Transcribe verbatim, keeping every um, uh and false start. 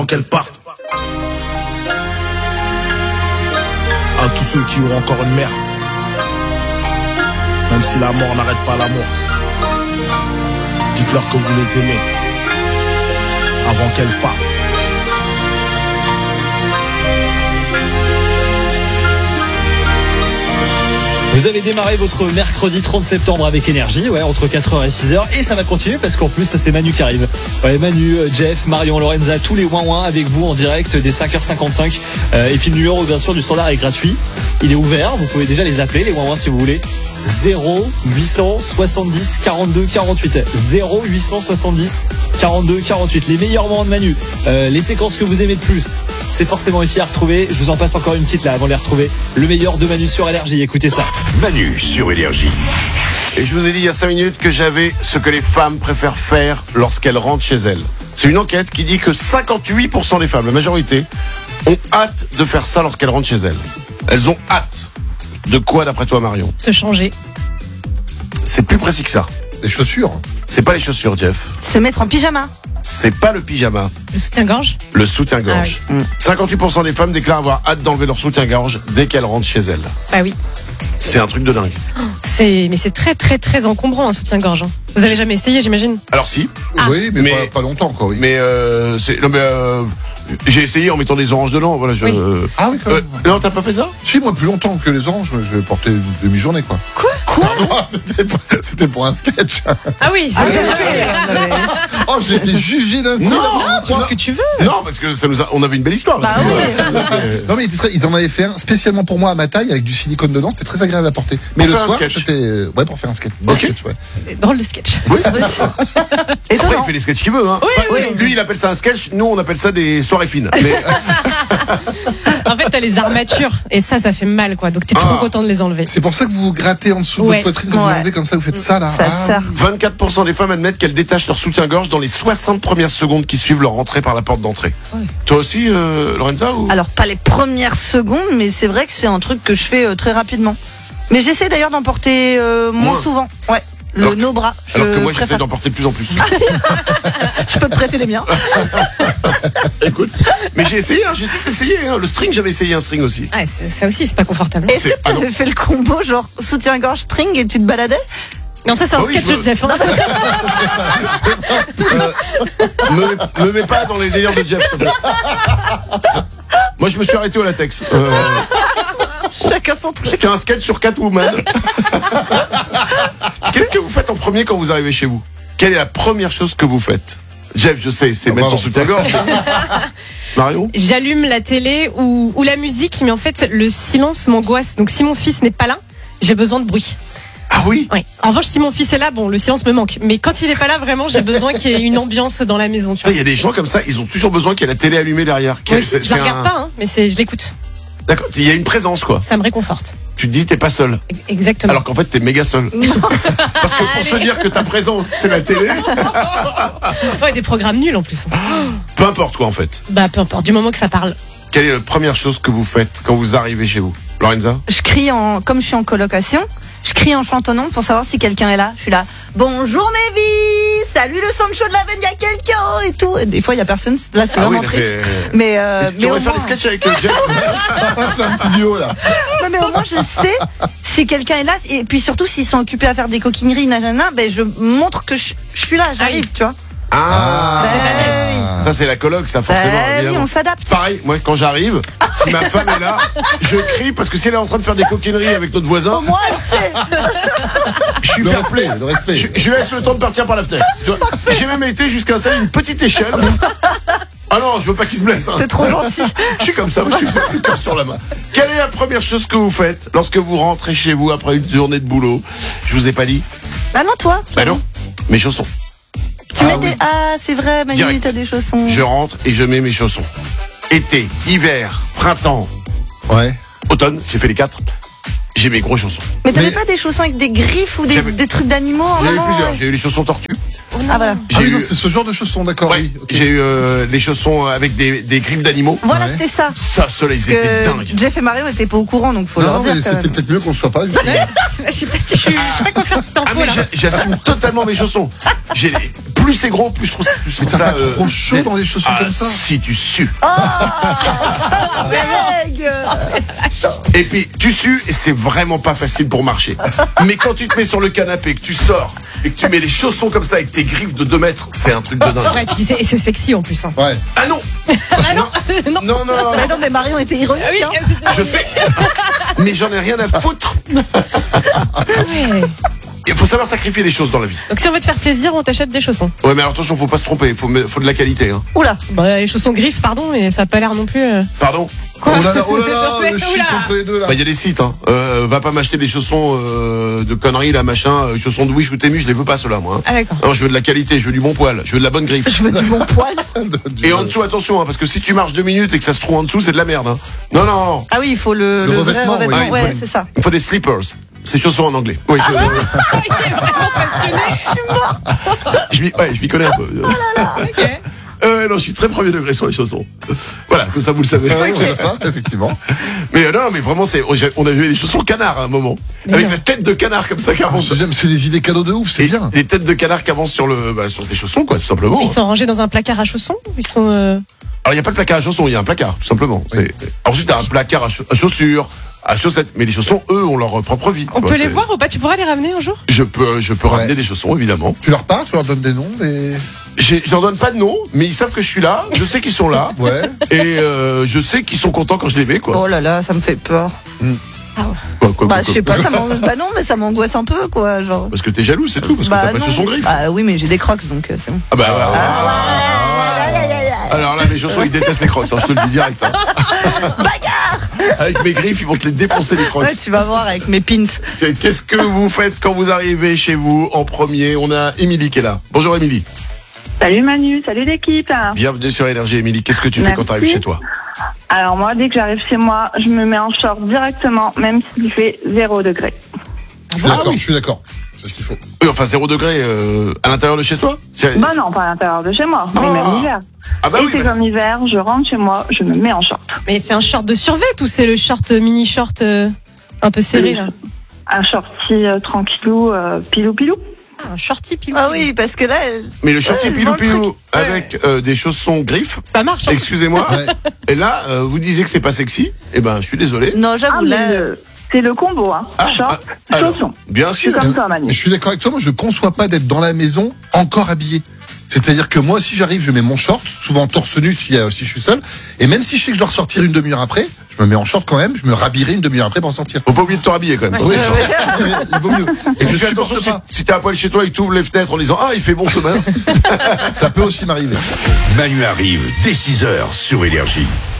Qu'elle parte. À tous ceux qui ont encore une mère, même si la mort n'arrête pas l'amour, dites-leur que vous les aimez avant qu'elle parte. Vous avez démarré votre mercredi trente septembre avec énergie, ouais, entre quatre heures et six heures, et ça va continuer parce qu'en plus c'est Manu qui arrive. Ouais, Manu, Jeff, Marion, Lorenza, tous les ouin ouin avec vous en direct dès cinq heures cinquante-cinq. Euh, et puis le numéro bien sûr du standard est gratuit, il est ouvert, vous pouvez déjà les appeler les ouin ouin si vous voulez. zéro huit cent soixante-dix quarante-deux quarante-huit zéro huit cent soixante-dix quarante-deux quarante-huit. Les meilleurs moments de Manu, euh, les séquences que vous aimez le plus, c'est forcément ici à retrouver. Je vous en passe encore une petite là avant de les retrouver. Le meilleur de Manu sur Énergie, écoutez ça. Manu sur Énergie. Et je vous ai dit il y a cinq minutes que j'avais ce que les femmes préfèrent faire lorsqu'elles rentrent chez elles. C'est une enquête qui dit que cinquante-huit pour cent des femmes, la majorité, ont hâte de faire ça lorsqu'elles rentrent chez elles. Elles ont hâte. De quoi d'après toi, Marion? Se changer. C'est plus précis que ça. Les chaussures. C'est pas les chaussures, Jeff. Se mettre en pyjama. C'est pas le pyjama. Le soutien-gorge. Le soutien-gorge. Ah oui. cinquante-huit pour cent des femmes déclarent avoir hâte d'enlever leur soutien-gorge dès qu'elles rentrent chez elles. Bah oui. C'est un truc de dingue. C'est, mais c'est très très très encombrant un soutien-gorge. Vous avez jamais essayé, j'imagine? Alors si. Ah. Oui, mais, Mais- Pas, pas longtemps, quoi. Oui. Mais euh, c'est non mais euh, j'ai essayé en mettant des oranges dedans. Voilà, je. Oui. Ah oui, quand Euh, même. non, t'as pas fait ça? Si, moi, plus longtemps que les oranges, je vais porter une demi-journée, quoi. Quoi Ah, c'était, pour, c'était pour un sketch. Ah oui, c'est Ah, vrai. ouais, ouais, ouais. Oh, j'ai été jugé d'un coup. Non, là. Tu fais ce que tu veux. Non, parce que ça nous a, on avait une belle histoire. Là, Bah c'est- oui. c'est- Non, mais ils, étaient très- ils en avaient fait un spécialement pour moi à ma taille avec du silicone dedans. C'était très agréable à porter. Mais Pour le faire un soir, sketch. j'étais. Ouais, pour faire un sketch. Des Ok. sketchs, ouais. Drôle de sketch. Oui. Après, Étonnant. il fait les sketchs qu'il veut. Hein. Oui, oui. Lui, il appelle ça un sketch. Nous, on appelle ça des soirées fines. Mais En fait, t'as les armatures et ça, ça fait mal, quoi. Donc t'es trop Ah. content de les enlever. C'est pour ça que vous vous grattez en dessous de Ouais. votre poitrine, que vous Ouais. l'enlevez comme ça, vous faites ça, là. Ça Ah, sert. vingt-quatre pour cent des femmes admettent qu'elles détachent leur soutien-gorge dans les soixante premières secondes qui suivent leur rentrée par la porte d'entrée. Ouais. Toi aussi, euh, Lorenza ou... Alors, pas les premières secondes, mais c'est vrai que c'est un truc que je fais euh, très rapidement. Mais j'essaie d'ailleurs d'en porter euh, moins Moins. souvent. Ouais. Le Alors que- no bras. Je Alors que moi, j'essaie préfère. d'en porter de plus en plus. Je peux te prêter les miens. Écoute, mais j'ai essayé, hein, j'ai tout essayé. Hein. Le string, j'avais essayé un string aussi. Ouais, c'est- ça aussi, c'est pas confortable. Est-ce que C'est- ah non. t'avais fait le combo genre soutien-gorge string et tu te baladais? Non, ça, c'est un Ah oui, sketch je de veux- Jeff. Hein. me, me mets pas dans les délires de Jeff. s'il te plaît. Moi, je me suis arrêté au latex. Euh, Chacun son truc. C'était un sketch sur Catwoman. Qu'est-ce que vous faites en premier quand vous arrivez chez vous? Quelle est la première chose que vous faites? Jeff, je sais, c'est Ah, mettre ton pardon. soutien-gorge. Marion? J'allume la télé ou, ou la musique, mais en fait, le silence m'angoisse. Donc, si mon fils n'est pas là, j'ai besoin de bruit. Ah oui? Ouais. En revanche, si mon fils est là, bon, le silence me manque. Mais quand il est pas là, vraiment, j'ai besoin qu'il y ait une ambiance dans la maison. Tu Il vois. y a des gens comme ça, ils ont toujours besoin qu'il y ait la télé allumée derrière. Moi Quel- aussi, c'est- je la c'est regarde un- pas, hein, mais c'est, je l'écoute. D'accord, il y a une présence quoi. Ça me réconforte. Tu te dis t'es pas seul. E- Exactement. Alors qu'en fait t'es méga seul. Parce que pour se dire que ta présence c'est la télé, Ouais, des programmes nuls en plus. peu importe quoi en fait. Bah, peu importe, du moment que ça parle. Quelle est la première chose que vous faites quand vous arrivez chez vous? Lorenza? Je crie en, comme je suis en colocation, je crie en chantonnant pour savoir si quelqu'un est là. Je suis là. Bonjour mes vies, salut le Sancho de la veine, il y a quelqu'un et tout. Et des fois il y a personne. Là c'est Ah oui, vraiment là, triste. c'est. Mais, euh, Tu mais au devrais faire moins, des sketchs avec le Jeff. c'est un petit duo, là. non, mais au moins je sais si quelqu'un est là. Et puis surtout s'ils sont occupés à faire des coquineries, nanana, ben je montre que je, je suis là, j'arrive, tu vois. Ah, Ah. ça c'est la coloc, ça forcément. Ben oui, évidemment. on s'adapte. Pareil, moi quand j'arrive, si ma femme est là, je crie parce que si elle est en train de faire des coquineries avec notre voisin, Moi elle sait. je suis Le fair respect, play. le respect. Je, je laisse le temps de partir par la fenêtre. Tu vois, j'ai même été jusqu'à installer une petite échelle. Ah non, je veux pas qu'il se blesse. Hein. C'est trop gentil. Je suis comme ça, moi, je suis le cœur sur la main. Quelle est la première chose que vous faites lorsque vous rentrez chez vous après une journée de boulot? Je vous ai pas dit? Ah non toi. Bah non, mes chaussons. Tu Ah mets oui. des. Ah c'est vrai, Manu, Direct. t'as des chaussons. Je rentre et je mets mes chaussons. Été, hiver, printemps, Ouais. automne, j'ai fait les quatre. J'ai mes gros chaussons. Mais t'avais Mais- pas des chaussons avec des griffes ou des, J'avais- des trucs d'animaux en J'en ai eu avant, plusieurs. ouais. J'ai eu les chaussons tortues. Ah voilà. Ah J'ai oui, non, eu, c'est ce genre de chaussons, d'accord, ouais, oui. ok. j'ai eu euh, les chaussons avec des, des griffes d'animaux. Voilà, Ouais. c'était ça. Ça, ceux-là, ils étaient Que dingues. Jeff et Mario étaient pas au courant, donc faut Non, leur non, dire. mais quand c'était même. peut-être mieux qu'on le soit pas. justement. Je sais pas si je suis, je sais pas quoi faire de cette Ah info mais là. j'a- j'assume totalement mes chaussons. J'ai les- plus c'est gros, plus je trouve, plus je Mais trouve t'as ça. pas euh, trop chaud dans des chaussons ah, comme ça. si tu sues. Meg Et puis tu sues et c'est vraiment pas facile pour marcher. Mais quand tu te mets sur le canapé, que tu sors et que tu mets les chaussons comme ça avec tes griffes de deux mètres, c'est un truc de dingue. Ouais, puis c'est c'est sexy en plus. Hein. Ouais. Ah non. Ah non, non. Non, non, non. Mais non, mais Marion était ironique. Ah oui, hein. c'était- Je sais. Mais j'en ai rien à foutre. Ouais. Il faut savoir sacrifier des choses dans la vie. Donc si on veut te faire plaisir, on t'achète des chaussons. Ouais, mais alors attention, faut pas se tromper. Faut, faut de la qualité. Hein. Oula. Bah, les chaussons griffes, pardon, mais ça a pas l'air non plus. euh, Pardon. Quoi Oh là là, oh là là, Oula. le schisme entre les deux là. Bah, il y a des sites. Hein. Euh, va pas m'acheter des chaussons euh, de conneries là, machin. euh, Chaussons de Wish ou Temu, je les veux pas ceux-là, moi. Hein. Ah d'accord. Non, je veux de la qualité. Je veux du bon poil. Je veux de la bonne griffe. Je veux du bon poil. Du- Et en dessous, attention, hein, parce que si tu marches deux minutes et que ça se trouve en dessous, c'est de la merde. Hein. Non, non, Ah oui, il faut le, Le le revêtement, vrai oui. revêtement. Ah, il Ouais, faut- c'est ça. il faut des slippers. C'est chaussons en anglais. Oui, je, Il est vraiment passionné. je m'y ouais, je m'y connais un peu. Ok. Euh, non, je suis très premier degré sur les chaussons. Voilà, comme ça vous le savez. Ah oui, on a ça, effectivement. Mais euh, non, mais vraiment, c'est, on a vu les chaussons canard à un moment. Mais avec non. la tête de canard comme ça qui Ah, avance. J'aime, c'est des idées cadeaux de ouf, c'est Et bien. les têtes de canard qui avancent sur le, bah, sur tes chaussons, quoi, tout simplement. Ils sont rangés dans un placard à chaussons ou ils sont. euh, Alors, il n'y a pas de placard à chaussons, il y a un placard, tout simplement. C'est... Ensuite, t'as un placard à, cha- à chaussures, à chaussettes. Mais les chaussons, eux, ont leur propre vie. On Tu vois, peut les c'est- voir ou pas? Tu pourras les ramener un jour? Je peux, je peux Ouais. ramener des chaussons, évidemment. Tu leur parles, tu leur donnes des noms, des. J'ai, je leur donne pas de nom, mais ils savent que je suis là. Je sais qu'ils sont là. Ouais. Et euh, je sais qu'ils sont contents quand je les mets, quoi. Oh là là, ça me fait peur. Quoi, quoi, Bah, quoi, je sais quoi. pas, ça m'angoisse. Bah non, mais ça m'angoisse un peu, quoi, genre. Parce que t'es jaloux, c'est tout. Parce que Bah t'as pas de non. chaussons griffes. Ah oui, mais j'ai des crocs, donc euh, c'est bon. Ah bah, alors là, mes chaussons, ils détestent les crocs, hein, je te le dis direct. Hein. Bagarre. Avec mes griffes, ils vont te les défoncer, les crocs. Ouais, tu vas voir avec mes pins. Qu'est-ce que vous faites quand vous arrivez chez vous en premier? On a Émilie qui est là. Bonjour Émilie. Salut Manu, salut l'équipe. Bienvenue sur Énergie. Émilie, qu'est-ce que tu fais Merci. quand tu arrives chez toi? Alors moi, dès que j'arrive chez moi, je me mets en short directement, même s'il fait zéro degré. Je suis d'accord, je suis d'accord. C'est ce qu'il faut. Oui, enfin zéro degré euh, à l'intérieur de chez toi. C'est- Bah non, pas à l'intérieur de chez moi, mais Ah. même l'hiver. Ah bah Et oui. c'est bah comme hiver, je rentre chez moi, je me mets en short. Mais c'est un short de survêt ou c'est le short euh, mini short euh, un peu serré là? Un shorty euh, tranquillou, euh, pilou pilou. Ah, un shorty pilou. Ah oui, parce que là, elle- Mais le shorty Ouais, je pilou vois le pilou truc. avec euh, des chaussons griffes. Ça marche. Hein. Excusez-moi. Ouais. Et là, euh, vous disiez que c'est pas sexy. Eh ben, je suis désolé. non, Ah, j'avoue, mais là. le- c'est le combo, hein. Ah, Short, ah, alors, chaussons. Bien Je suis sûr. comme toi, Mais Manu. je suis d'accord avec toi, moi je conçois pas d'être dans la maison encore habillé. C'est-à-dire que moi, si j'arrive, je mets mon short, souvent torse nu si, euh, si je suis seul, et même si je sais que je dois ressortir une demi-heure après, je me mets en short quand même, je me rhabillerai une demi-heure après pour sortir. Faut pas oublier de te rhabiller quand même. Oui, il vaut mieux. Et je Fais attention supporte si, pas. si t'es à poil chez toi et que tu ouvres les fenêtres en disant ah il fait bon ce matin. Ça peut aussi m'arriver. Manu arrive dès six heures sur Énergie.